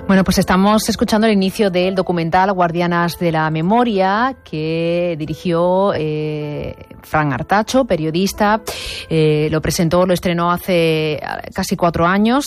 Bueno, pues estamos escuchando el inicio del documental Guardianas de la Memoria, que dirigió Fran Artacho, periodista. Lo presentó, lo estrenó hace casi 4 años,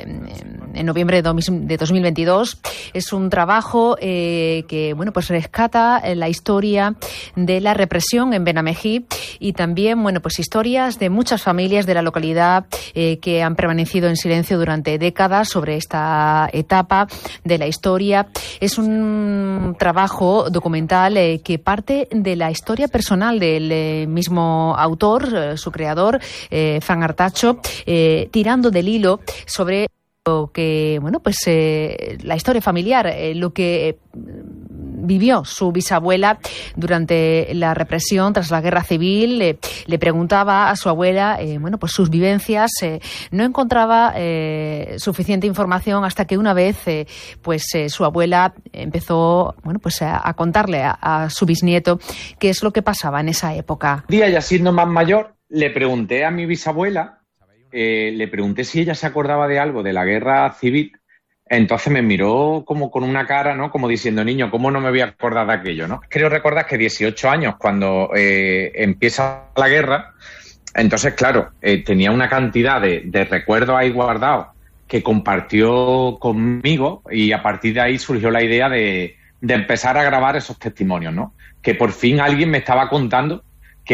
en noviembre de 2022. Es un trabajo que, bueno, pues rescata la historia de la represión en Benamejí y también, bueno, pues historias de muchas familias de la localidad que han permanecido en silencio durante décadas sobre esta etapa de la historia. Es un trabajo documental que parte de la historia personal del mismo autor, su creador, Fran Artacho, tirando del hilo sobre lo que, bueno, pues la historia familiar, lo que vivió su bisabuela durante la represión tras la guerra civil. Le preguntaba a su abuela, bueno, pues sus vivencias. No encontraba suficiente información hasta que una vez, su abuela empezó, bueno, pues a contarle a su bisnieto qué es lo que pasaba en esa época. Un día, ya siendo más mayor, le pregunté a mi bisabuela, le pregunté si ella se acordaba de algo de la guerra civil. Entonces me miró como con una cara, ¿no? Como diciendo, niño, ¿cómo no me voy a acordar de aquello, no? Creo recordar que 18 años, cuando empieza la guerra, entonces, claro, tenía una cantidad de recuerdos ahí guardados que compartió conmigo, y a partir de ahí surgió la idea de empezar a grabar esos testimonios, ¿no? Que por fin alguien me estaba contando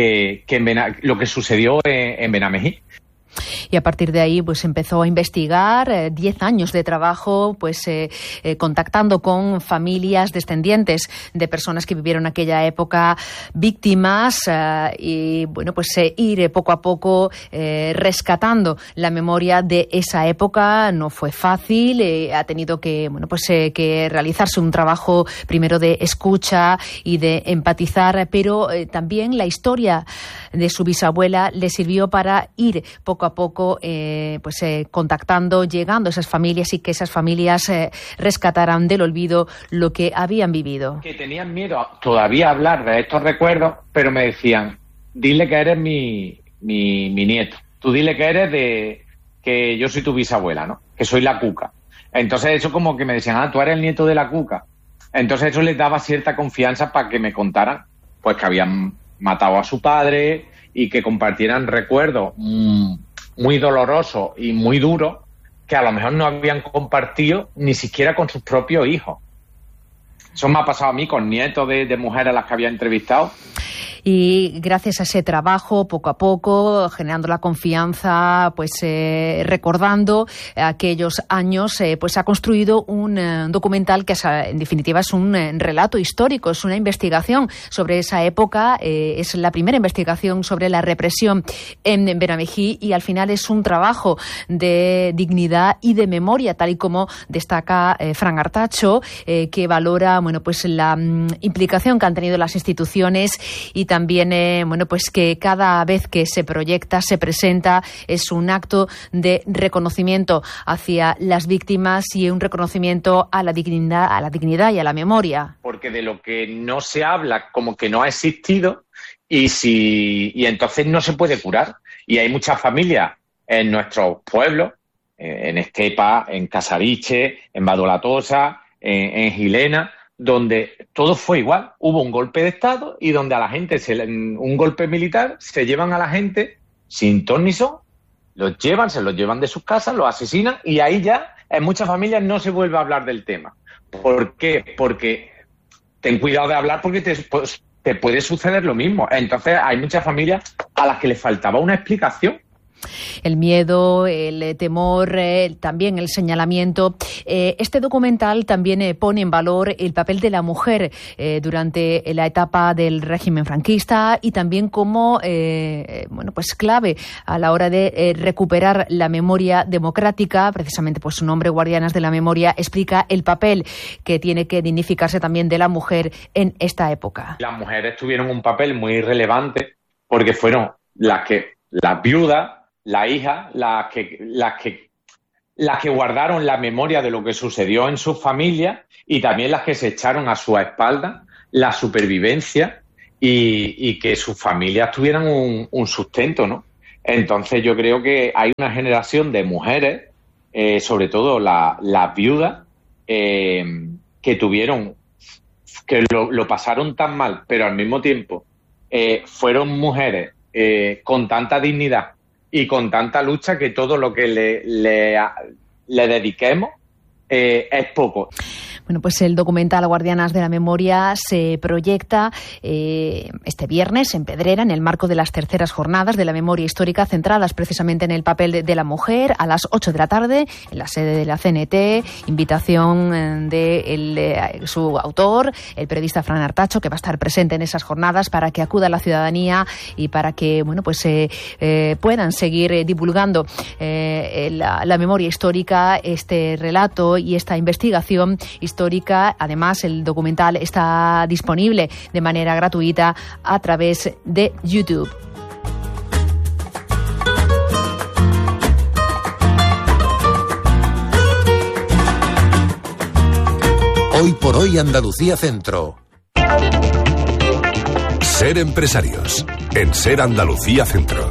lo que sucedió en Benamejí. Y a partir de ahí pues empezó a investigar, 10 años de trabajo, pues contactando con familias descendientes de personas que vivieron aquella época, víctimas, y bueno, pues ir poco a poco rescatando la memoria de esa época. No fue fácil, ha tenido que, bueno, pues que realizarse un trabajo primero de escucha y de empatizar, pero también la historia de su bisabuela le sirvió para ir poco a poco contactando, llegando a esas familias, y que esas familias rescataran del olvido lo que habían vivido. Que tenían miedo todavía a hablar de estos recuerdos, pero me decían, dile que eres mi nieto, tú dile que eres que yo soy tu bisabuela, ¿no? Que soy la Cuca. Entonces eso como que me decían, tú eres el nieto de la Cuca. Entonces eso les daba cierta confianza para que me contaran pues que habían matado a su padre y que compartieran recuerdos muy dolorosos y muy duros que a lo mejor no habían compartido ni siquiera con sus propios hijos. Eso me ha pasado a mí con nietos de mujeres a las que había entrevistado. Y gracias a ese trabajo, poco a poco, generando la confianza, pues recordando aquellos años, pues ha construido un documental que en definitiva es un relato histórico, es una investigación sobre esa época, es la primera investigación sobre la represión en Benamejí, y al final es un trabajo de dignidad y de memoria, tal y como destaca Fran Artacho, que valora, bueno, pues la implicación que han tenido las instituciones, y también, bueno, pues que cada vez que se proyecta, se presenta, es un acto de reconocimiento hacia las víctimas y un reconocimiento a la dignidad y a la memoria. Porque de lo que no se habla, como que no ha existido, y entonces no se puede curar. Y hay muchas familias en nuestros pueblos, en Estepa, en Casariche, en Badolatosa, en Gilena, donde todo fue igual. Hubo un golpe de Estado y donde a la gente, un golpe militar, se llevan a la gente sin ton ni son, se los llevan de sus casas, los asesinan, y ahí ya en muchas familias no se vuelve a hablar del tema. ¿Por qué? Porque ten cuidado de hablar, porque te puede suceder lo mismo. Entonces hay muchas familias a las que les faltaba una explicación. El miedo, el temor, también el señalamiento. Este documental también pone en valor el papel de la mujer durante la etapa del régimen franquista, y también como bueno, pues clave a la hora de recuperar la memoria democrática. Precisamente pues su nombre, Guardianas de la Memoria, explica el papel que tiene que dignificarse también de la mujer en esta época. Las mujeres tuvieron un papel muy relevante porque fueron las viudas, la hija, las que guardaron la memoria de lo que sucedió en sus familias, y también las que se echaron a su espalda la supervivencia y que sus familias tuvieran un sustento, ¿no? Entonces yo creo que hay una generación de mujeres, sobre todo las viudas, que tuvieron, que lo pasaron tan mal, pero al mismo tiempo fueron mujeres con tanta dignidad y con tanta lucha que todo lo que le dediquemos es poco. Bueno, pues el documental Guardianas de la Memoria se proyecta este viernes en Pedrera, en el marco de las terceras jornadas de la memoria histórica, centradas precisamente en el papel de la mujer, a las 8 de la tarde, en la sede de la CNT. Invitación de su autor, el periodista Fran Artacho, que va a estar presente en esas jornadas para que acuda la ciudadanía y para que puedan seguir divulgando la memoria histórica, este relato y esta investigación histórica. Además, el documental está disponible de manera gratuita a través de YouTube. Hoy por hoy Andalucía Centro. Ser empresarios en Ser Andalucía Centro.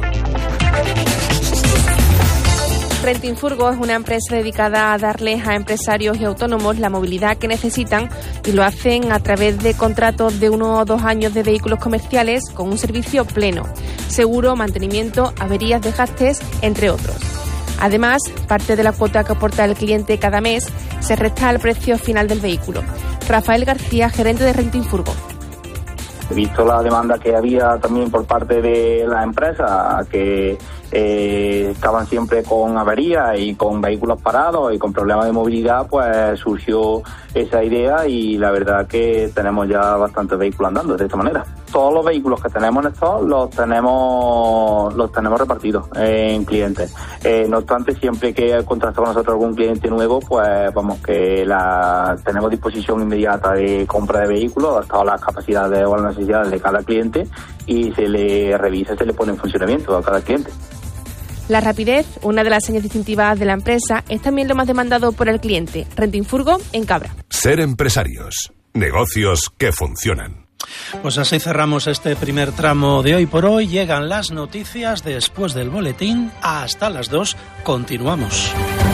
Rentinfurgo es una empresa dedicada a darles a empresarios y autónomos la movilidad que necesitan y lo hacen a través de contratos de 1 o 2 años de vehículos comerciales con un servicio pleno, seguro, mantenimiento, averías, desgastes, entre otros. Además, parte de la cuota que aporta el cliente cada mes se resta al precio final del vehículo. Rafael García, gerente de Rentinfurgo. He visto la demanda que había también por parte de las empresas, que estaban siempre con averías y con vehículos parados y con problemas de movilidad, pues surgió esa idea y la verdad que tenemos ya bastantes vehículos andando de esta manera. Todos los vehículos que tenemos en stock los tenemos repartidos en clientes. No obstante, siempre que contrata con nosotros algún cliente nuevo, pues vamos, que tenemos disposición inmediata de compra de vehículos, adaptado a las capacidades o a las necesidades de cada cliente, y se le revisa, se le pone en funcionamiento a cada cliente. La rapidez, una de las señas distintivas de la empresa, es también lo más demandado por el cliente. Rentinfurgo en Cabra. Ser empresarios. Negocios que funcionan. Pues así cerramos este primer tramo de Hoy por Hoy. Llegan las noticias después del boletín. Hasta las 2. Continuamos.